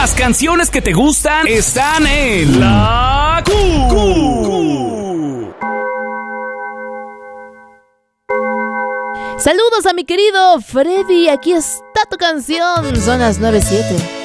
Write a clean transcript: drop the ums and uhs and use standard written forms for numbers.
Las canciones que te gustan están en La Q. Saludos a mi querido Freddy, aquí está tu canción, son las 9:07.